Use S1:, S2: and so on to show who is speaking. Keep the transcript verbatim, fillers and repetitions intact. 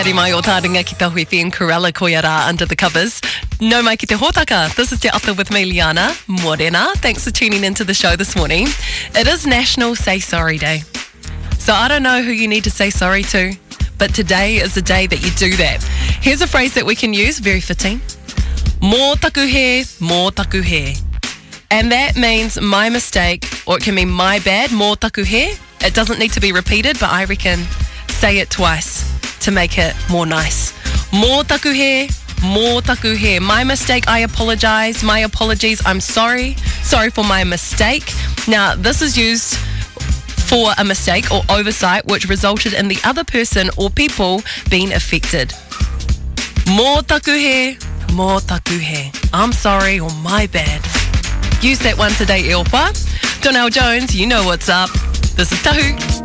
S1: Eri mai o tāringa ki Tahui F M, Corella koia rā under the covers. No mai ki te hōtaka. This is Te Ata with me, Liana. Morena. Thanks for tuning into the show this morning. It is National Say Sorry Day. So I don't know who you need to say sorry to, but today is the day that you do that. Here's a phrase that we can use, very fitting. Mō taku he, mō taku he. And that means my mistake, or it can mean my bad, mō taku he. It doesn't need to be repeated, but I reckon say it twice to make it more nice. Mō taku he, mō taku he. My mistake, I apologize. My apologies, I'm sorry. Sorry for my mistake. Now, this is used for a mistake or oversight which resulted in the other person or people being affected. Mō taku he, mō taku he. I'm sorry or my bad. Use that one today, Ilpa. Donnell Jones, you know what's up. This is Tahu.